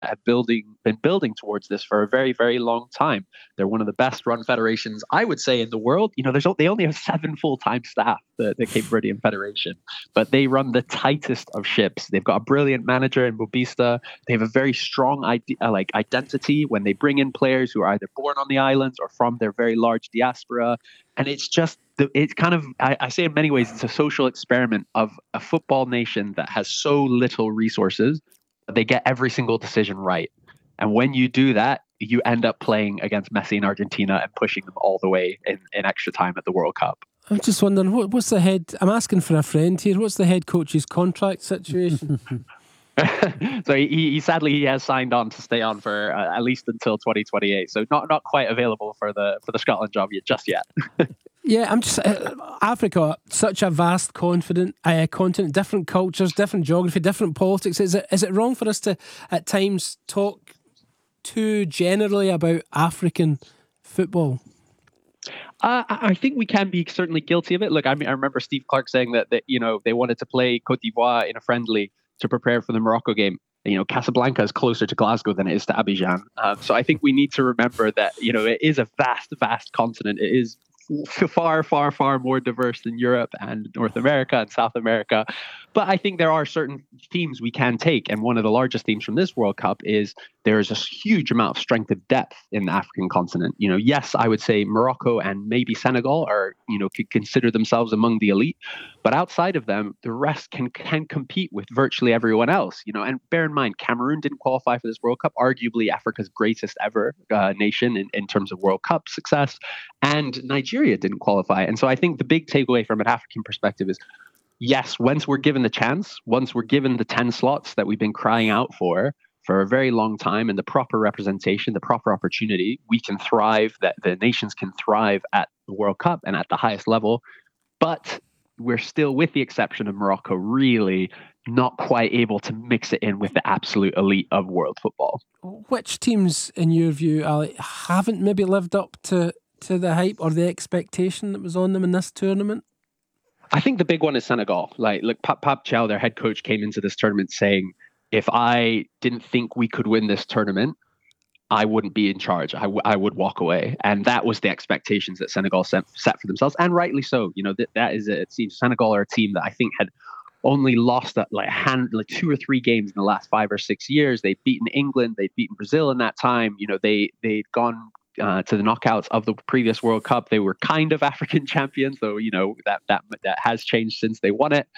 have been building towards this for a very, very long time. They're one of the best run federations, I would say, in the world. They only have 7 full-time staff, the Cape Verdean Federation, but they run the tightest of ships. They've got a brilliant manager in Bobista. They have a very strong identity when they bring in players who are either born on the islands or from their very large diaspora. And it's just, it's kind of, I say in many ways, it's a social experiment of a football nation that has so little resources. They get every single decision right. And when you do that, you end up playing against Messi in Argentina and pushing them all the way in extra time at the World Cup. I'm just wondering, what's the head... I'm asking for a friend here. What's the head coach's contract situation? So he sadly he has signed on to stay on for at least until 2028. So not quite available for the Scotland job just yet. Yeah, I'm just Africa, such a vast continent, different cultures, different geography, different politics. Is it wrong for us to at times talk too generally about African football? I think we can be certainly guilty of it. Look, I remember Steve Clarke saying that they wanted to play Côte d'Ivoire in a friendly to prepare for the Morocco game. Casablanca is closer to Glasgow than it is to Abidjan. So I think we need to remember that, it is a vast, vast continent. It is far, far, far more diverse than Europe and North America and South America. But I think there are certain themes we can take. And one of the largest themes from this World Cup is there is a huge amount of strength of depth in the African continent. Yes, I would say Morocco and maybe Senegal are, could consider themselves among the elite. But outside of them, the rest can compete with virtually everyone else. And bear in mind, Cameroon didn't qualify for this World Cup, arguably Africa's greatest ever nation in terms of World Cup success. And Nigeria didn't qualify. And so I think the big takeaway from an African perspective is, yes, once we're given the chance, once we're given the 10 slots that we've been crying out for a very long time, and the proper representation, the proper opportunity, we can thrive, that the nations can thrive at the World Cup and at the highest level. But we're still, with the exception of Morocco, really not quite able to mix it in with the absolute elite of world football. Which teams, in your view, Ali, haven't maybe lived up to the hype or the expectation that was on them in this tournament? I think the big one is Senegal. Look, Pape Thiaw, their head coach, came into this tournament saying, if I didn't think we could win this tournament, I wouldn't be in charge. I would walk away. And that was the expectations that Senegal set for themselves. And rightly so. That is it seems Senegal are a team that I think had only lost like 2 or 3 games in the last 5 or 6 years. They've beaten England. They've beaten Brazil in that time. They'd gone to the knockouts of the previous World Cup. They were kind of African champions, though, that has changed since they won it.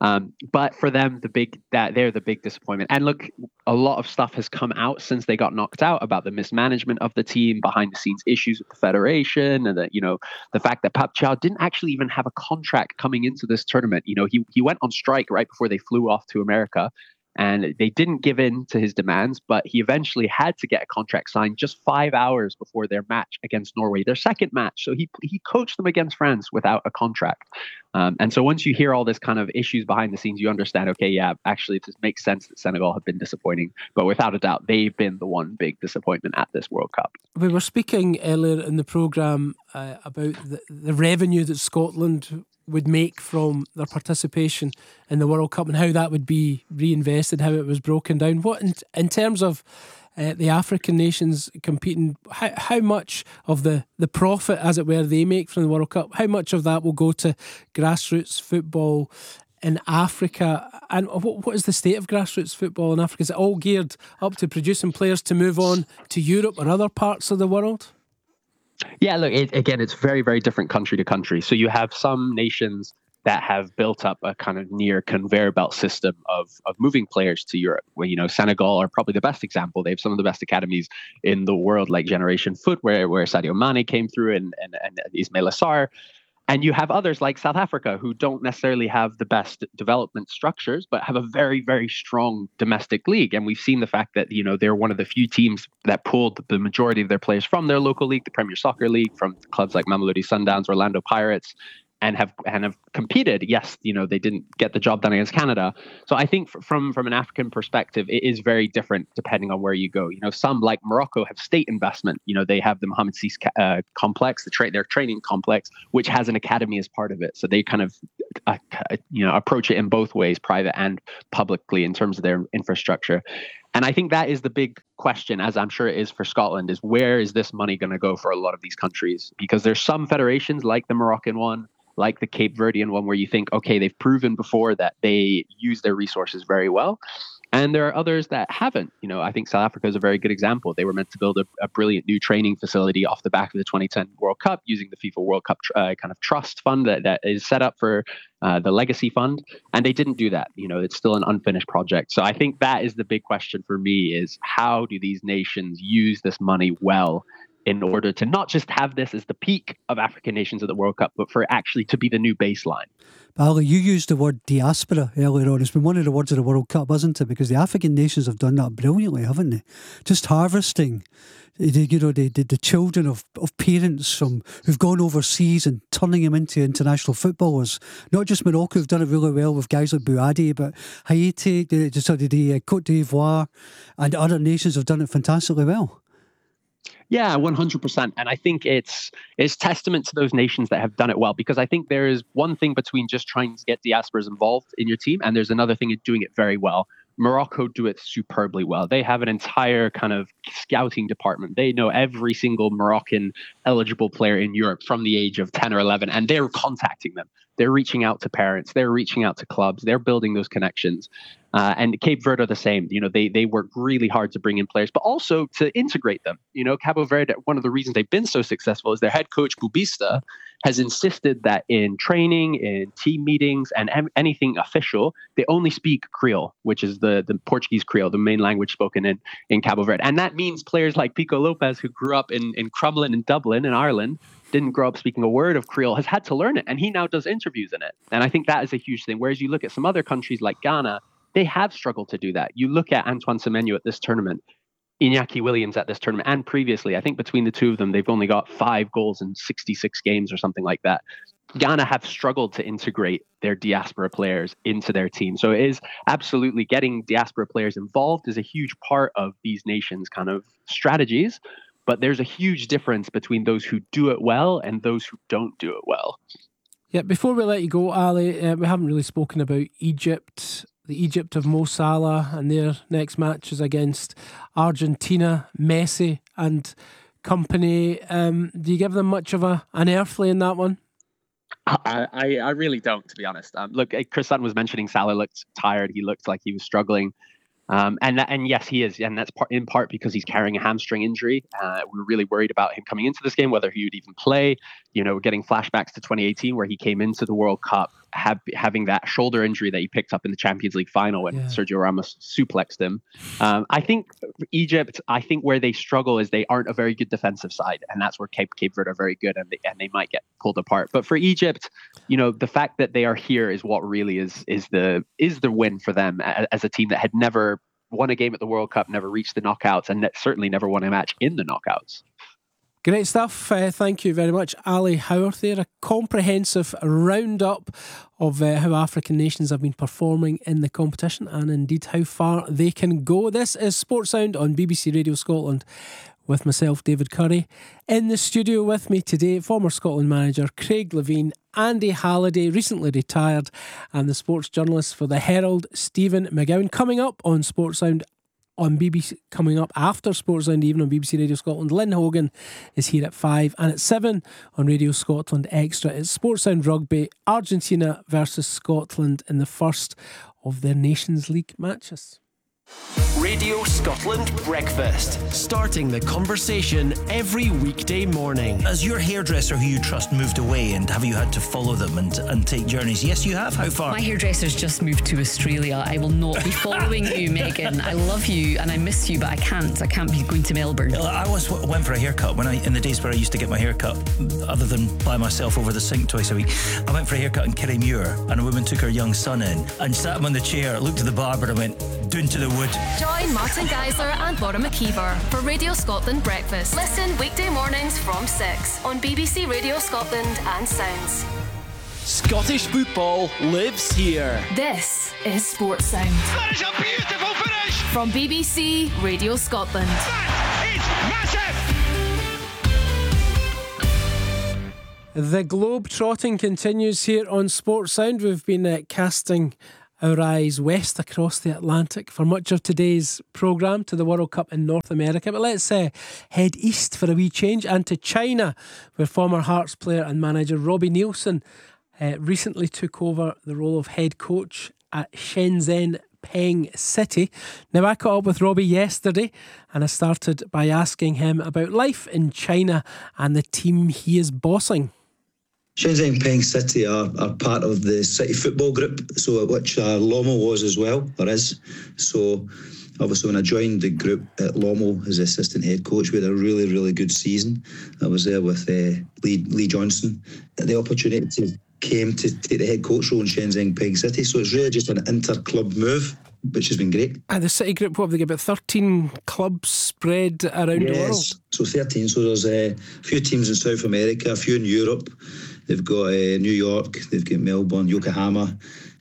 But for them, they're the big disappointment. And look, a lot of stuff has come out since they got knocked out about the mismanagement of the team, behind the scenes issues with the federation, and the fact that Pape Thiaw didn't actually even have a contract coming into this tournament. He went on strike right before they flew off to America. And they didn't give in to his demands, but he eventually had to get a contract signed just 5 hours before their match against Norway, their second match. So he coached them against France without a contract. And so once you hear all this kind of issues behind the scenes, you understand, okay, yeah, actually it makes sense that Senegal have been disappointing. But without a doubt, they've been the one big disappointment at this World Cup. We were speaking earlier in the programme about the revenue that Scotland would make from their participation in the World Cup and how that would be reinvested, how it was broken down. What in terms of the African nations competing, how much of the profit, as it were, they make from the World Cup, how much of that will go to grassroots football in Africa? And what is the state of grassroots football in Africa? Is it all geared up to producing players to move on to Europe or other parts of the world? Yeah, look, it's very, very different country to country. So you have some nations that have built up a kind of near conveyor belt system of moving players to Europe. Where, Senegal are probably the best example. They have some of the best academies in the world, like Generation Foot, where Sadio Mane came through and Ismaila Sarr. And you have others like South Africa who don't necessarily have the best development structures, but have a very, very strong domestic league. And we've seen the fact that, they're one of the few teams that pulled the majority of their players from their local league, the Premier Soccer League, from clubs like Mamelodi Sundowns, Orlando Pirates, and have competed. Yes, they didn't get the job done against Canada. So I think from an African perspective, it is very different depending on where you go. Some like Morocco have state investment. They have the Mohamed VI complex, their training complex, which has an academy as part of it. So they kind of approach it in both ways, private and publicly, in terms of their infrastructure. And I think that is the big question, as I'm sure it is for Scotland, is where is this money going to go for a lot of these countries? Because there's some federations like the Moroccan one, like the Cape Verdean one, where you think, okay, they've proven before that they use their resources very well. And there are others that haven't. I think South Africa is a very good example. They were meant to build a brilliant new training facility off the back of the 2010 World Cup using the FIFA World Cup kind of trust fund that is set up for the legacy fund. And they didn't do that. It's still an unfinished project. So I think that is the big question for me, is how do these nations use this money well in order to not just have this as the peak of African nations at the World Cup, but for it actually to be the new baseline. But Ali, you used the word diaspora earlier on. It's been one of the words of the World Cup, hasn't it? Because the African nations have done that brilliantly, haven't they? Just harvesting, the children of parents who've gone overseas and turning them into international footballers. Not just Morocco, who've done it really well with guys like Bouadi, but Haiti, the Côte d'Ivoire, and other nations have done it fantastically well. Yeah, 100%. And I think it's testament to those nations that have done it well, because I think there is one thing between just trying to get diasporas involved in your team, and there's another thing in doing it very well. Morocco do it superbly well. They have an entire kind of scouting department. They know every single Moroccan eligible player in Europe from the age of 10 or 11, and they're contacting them. They're reaching out to parents. They're reaching out to clubs. They're building those connections. And Cape Verde are the same. They work really hard to bring in players, but also to integrate them. Cabo Verde, one of the reasons they've been so successful is their head coach, Bubista, has insisted that in training, in team meetings, and anything official, they only speak Creole, which is the Portuguese Creole, the main language spoken in Cabo Verde. And that means players like Pico Lopez, who grew up in Crumlin and Dublin in Ireland, didn't grow up speaking a word of Creole, has had to learn it. And he now does interviews in it. And I think that is a huge thing. Whereas you look at some other countries like Ghana, they have struggled to do that. You look at Antoine Semenyo at this tournament, Iñaki Williams at this tournament, and previously, I think between the two of them, they've only got 5 goals in 66 games or something like that. Ghana have struggled to integrate their diaspora players into their team. So it is absolutely getting diaspora players involved is a huge part of these nations' kind of strategies. But there's a huge difference between those who do it well and those who don't do it well. Yeah, before we let you go, Ali, we haven't really spoken about Egypt. The Egypt of Mo Salah and their next match is against Argentina, Messi and company. Do you give them much of an earthly in that one? I really don't, to be honest. Look, Chris Sutton was mentioning Salah looked tired. He looked like he was struggling. And yes, he is. And that's in part because he's carrying a hamstring injury. We're really worried about him coming into this game, whether he would even play. Getting flashbacks to 2018 where he came into the World Cup having that shoulder injury that he picked up in the Champions League final when Sergio Ramos suplexed him. I think Egypt, where they struggle is they aren't a very good defensive side. And that's where Cape Verde are very good, and they might get pulled apart. But for Egypt, the fact that they are here is what really is the win for them as a team that had never won a game at the World Cup, never reached the knockouts, and certainly never won a match in the knockouts. Great stuff. Thank you very much, Ali Howarth there. A comprehensive roundup of how African nations have been performing in the competition and indeed how far they can go. This is Sports Sound on BBC Radio Scotland with myself, David Curry. In the studio with me today, former Scotland manager Craig Levein, Andy Halliday, recently retired, and the sports journalist for the Herald, Stephen McGowan. Coming up on Sports Sound on BBC, coming up after Sports Sound even on BBC Radio Scotland, Lynn Hogan is here at 5, and at 7 on Radio Scotland Extra it's Sports Sound Rugby, Argentina versus Scotland in the first of their Nations League matches. Radio Scotland Breakfast, starting the conversation every weekday morning. Has your hairdresser who you trust moved away, and have you had to follow them and take journeys? Yes, you have. How far? My hairdresser's just moved to Australia. I will not be following you, Megan. I love you and I miss you, but I can't be going to Melbourne. I went for a haircut in the days where I used to get my haircut, other than by myself over the sink twice a week. I went for a haircut in Kirriemuir, and a woman took her young son in and sat him on the chair, looked at the barber and went, "Doon to the wood." Join Martin Geisler and Laura McKeever for Radio Scotland Breakfast. Listen weekday mornings from 6 on BBC Radio Scotland and Sounds. Scottish football lives here. This is Sports Sound. That is a beautiful finish from BBC Radio Scotland. That is massive. The globe trotting continues here on Sports Sound. We've been casting our eyes west across the Atlantic for much of today's programme to the World Cup in North America. But let's head east for a wee change and to China, where former Hearts player and manager Robbie Neilson recently took over the role of head coach at Shenzhen Peng City. Now, I caught up with Robbie yesterday and I started by asking him about life in China and the team he is bossing. Shenzhen Peng City are part of the City Football Group, so which Lomo was as well, or is. So obviously when I joined the group at Lomo as assistant head coach, we had a really, really good season. I was there with Lee Johnson. The opportunity came to take the head coach role in Shenzhen Peng City, so it's really just an inter-club move, which has been great. And the City Group, what have they got, about 13 clubs spread around the world? So 13, so there's a few teams in South America, a few in Europe. They've got New York, they've got Melbourne, Yokohama,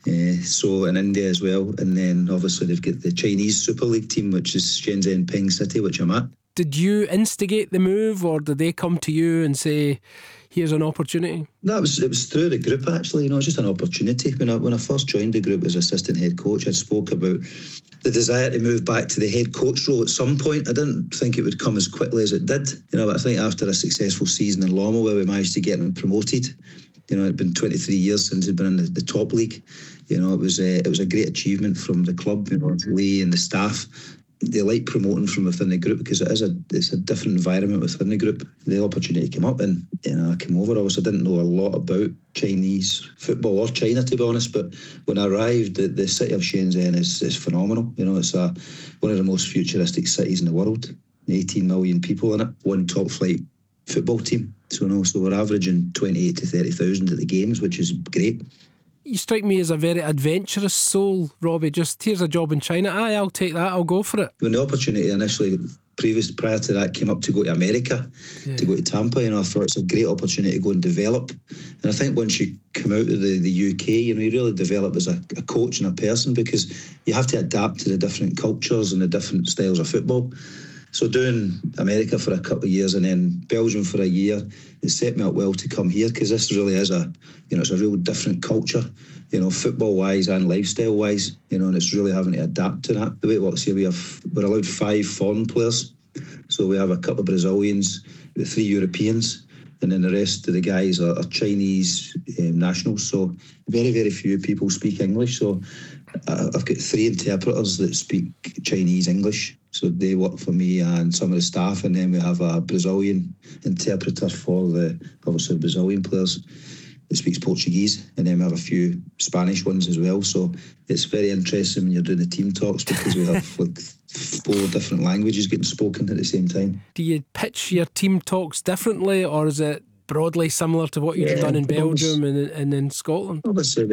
so in India as well. And then obviously they've got the Chinese Super League team, which is Shenzhen Peng City, which I'm at. Did you instigate the move, or did they come to you and say, here's an opportunity? No, it was through the group actually. It's just an opportunity. When I first joined the group as assistant head coach, I spoke about the desire to move back to the head coach role at some point. I didn't think it would come as quickly as it did. But I think after a successful season in Lomo, where we managed to get him promoted, it'd been 23 years since he'd been in the top league. It was a great achievement from the club, Lee and the staff. They like promoting from within the group because it's a different environment within the group. The opportunity came up and I came over. Obviously, I didn't know a lot about Chinese football or China, to be honest, but when I arrived, the city of Shenzhen is phenomenal. It's one of the most futuristic cities in the world. 18 million people in it, one top flight football team. So we're averaging 28 to 30,000 at the games, which is great. You strike me as a very adventurous soul, Robbie. Just, here's a job in China. Aye, I'll take that. I'll go for it. When the opportunity initially, prior to that, came up to go to America, to go to Tampa, I thought it's a great opportunity to go and develop. And I think once you come out of the UK, you really develop as a coach and a person, because you have to adapt to the different cultures and the different styles of football. So doing America for a couple of years and then Belgium for a year, it set me up well to come here, because this really is it's a real different culture, football-wise and lifestyle-wise, and it's really having to adapt to that. The way it works here, we're allowed 5 foreign players. So we have a couple of Brazilians, 3 Europeans, and then the rest of the guys are Chinese nationals. So very, very few people speak English. So I've got 3 interpreters that speak Chinese English. So they work for me and some of the staff, and then we have a Brazilian interpreter for the Brazilian players that speaks Portuguese, and then we have a few Spanish ones as well. So it's very interesting when you're doing the team talks, because we have 4 different languages getting spoken at the same time. Do you pitch your team talks differently, or is it broadly similar to what you've done in Belgium and in Scotland? Obviously,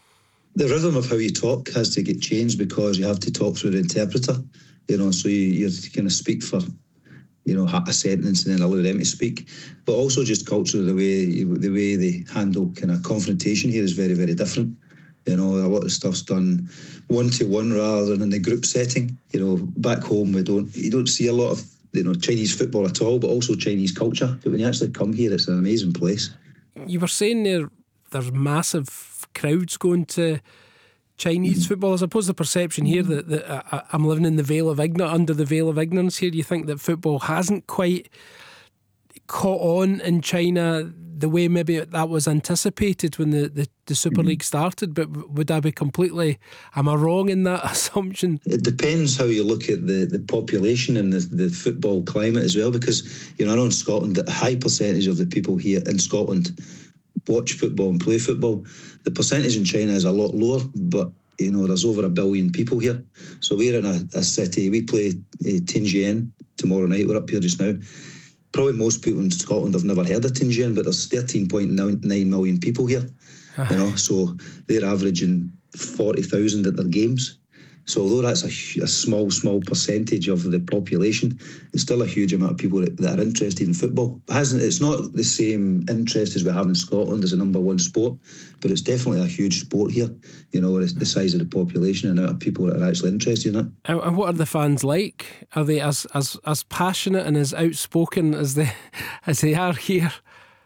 the rhythm of how you talk has to get changed, because you have to talk through the interpreter. So you're going to speak for, a sentence and then allow them to speak. But also just culturally, the way they handle kind of confrontation here is very, very different. A lot of stuff's done 1-to-1 rather than in the group setting. Back home you don't see a lot of Chinese football at all, but also Chinese culture. But when you actually come here, it's an amazing place. You were saying there's massive crowds going to Chinese football. I suppose the perception here that I'm living in the veil of under the veil of ignorance here. Do you think that football hasn't quite caught on in China the way maybe that was anticipated when the Super League started? But would I be am I wrong in that assumption? It depends how you look at the population and the football climate as well, because I know in Scotland that a high percentage of the people here in Scotland watch football and play football. The percentage in China is a lot lower, but there's over 1 billion people here. So we're in a city. We play Tianjin tomorrow night. We're up here just now. Probably most people in Scotland have never heard of Tianjin, but there's 13.9 million people here. So they're averaging 40,000 at their games. So although that's a small percentage of the population, it's still a huge amount of people that are interested in football. It's not the same interest as we have in Scotland as a number 1 sport, but it's definitely a huge sport here, the size of the population and the amount of people that are actually interested in it. And what are the fans like? Are they as passionate and as outspoken as they are here?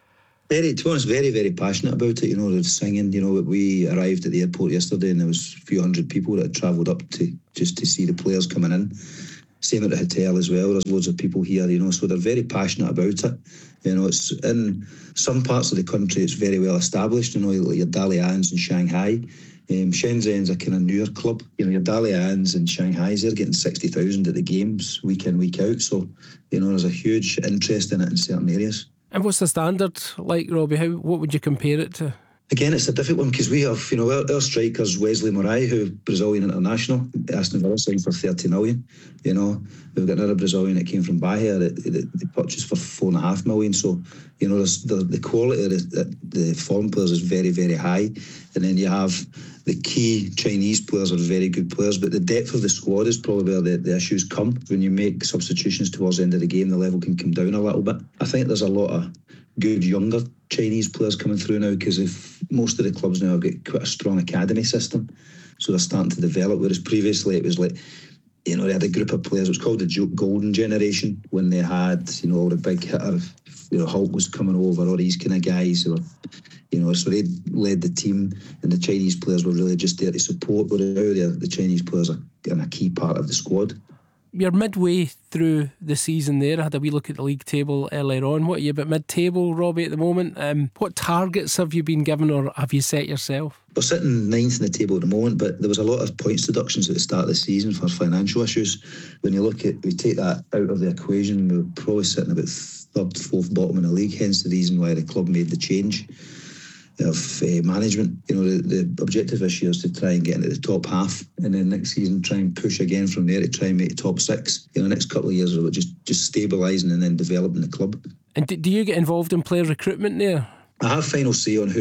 To be honest, very, very passionate about it. You know, the singing. You know, we arrived at the airport yesterday and there was a few hundred people that had travelled up to see the players coming in. Same at the hotel as well. There's loads of people here, you know, so they're very passionate about it. You know, it's in some parts of the country it's very well established. You know, like your Dalians in Shanghai. Shenzhen's a kind of newer club. You know, your Dalians in Shanghai, they're getting 60,000 at the games week in, week out. So, you know, there's a huge interest in it in certain areas. And what's the standard like, Robbie? What would you compare it to? Again, it's a difficult one because we have, you know, our strikers, Wesley Morai, who Brazilian international, Aston Villa signed for 30 million. You know, we've got another Brazilian that came from Bahia that they purchased for 4.5 million. So, you know, the quality of the foreign players is very, very high. And then you have the key Chinese players are very good players, but the depth of the squad is probably where the issues come. When you make substitutions towards the end of the game, the level can come down a little bit. I think there's a lot of good younger Chinese players coming through now because if most of the clubs now have got quite a strong academy system, so they're starting to develop, whereas previously it was like, you know, they had a group of players, it was called the golden generation, when they had, you know, all the big hitters, you know, Hulk was coming over, all these kind of guys who were, you know, so they led the team and the Chinese players were really just there to support, but now the Chinese players are a key part of the squad. You're midway through the season there. I had a wee look at the league table earlier on. What are you about mid-table, Robbie, at the moment? What targets have you been given or have you set yourself? We're sitting ninth in the table at the moment, but there was a lot of points deductions at the start of the season for financial issues. When you look at, we take that out of the equation, we're probably sitting about third, fourth bottom in the league, hence the reason why the club made the change of management. You know, the objective this year is to try and get into the top half, and then next season try and push again from there to try and make the top six. You know, the next couple of years are about just stabilising and then developing the club. And do you get involved in player recruitment there? I have final say on who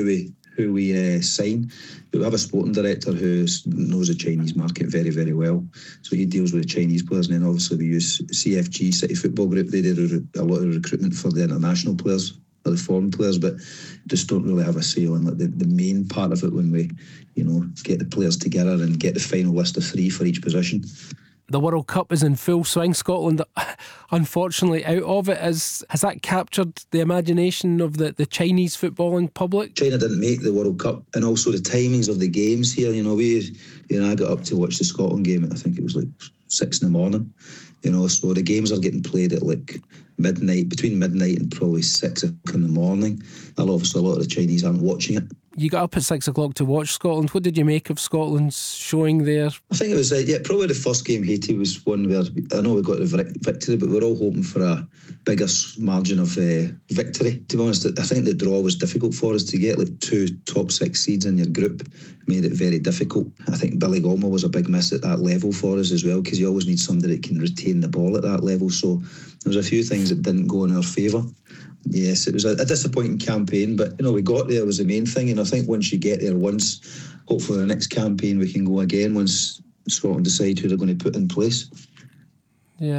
we sign, but we have a sporting director who knows the Chinese market very, very well, so he deals with the Chinese players. And then obviously we use CFG, City Football Group. They did a lot of recruitment for the international players, or the foreign players, but just don't really have a say on like the main part of it when we, you know, get the players together and get the final list of 3 for each position. The World Cup is in full swing. Scotland, unfortunately, out of it. Has that captured the imagination of the Chinese footballing public? China didn't make the World Cup, and also the timings of the games here. You know, I got up to watch the Scotland game at, I think it was like 6 a.m. You know, so the games are getting played at like midnight, between midnight and probably 6 o'clock in the morning. Obviously, a lot of the Chinese aren't watching it. You got up at 6 o'clock to watch Scotland. What did you make of Scotland's showing there? I think it was, probably the first game, Haiti, was one where I know we got the victory, but we're all hoping for a bigger margin of victory. To be honest, I think the draw was difficult for us. To get like 2 top 6 seeds in your group made it very difficult. I think Billy Gilmour was a big miss at that level for us as well, because you always need somebody that can retain the ball at that level. So there was a few things that didn't go in our favour. Yes, it was a disappointing campaign, but you know, we got there was the main thing, and I think once you get there hopefully the next campaign we can go again once Scotland decide who they're going to put in place.